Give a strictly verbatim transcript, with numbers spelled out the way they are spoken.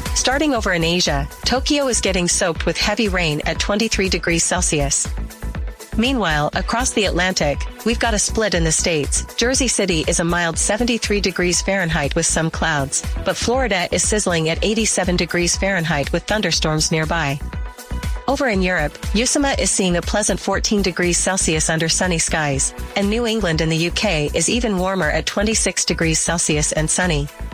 Starting over in Asia, Tokyo is getting soaked with heavy rain at twenty-three degrees Celsius. Meanwhile, across the Atlantic, we've got a split in the States. Jersey City is a mild seventy-three degrees Fahrenheit with some clouds, but Florida is sizzling at eighty-seven degrees Fahrenheit with thunderstorms nearby. Over in Europe, Usama is seeing a pleasant fourteen degrees Celsius under sunny skies, and New England in the U K is even warmer at twenty-six degrees Celsius and sunny.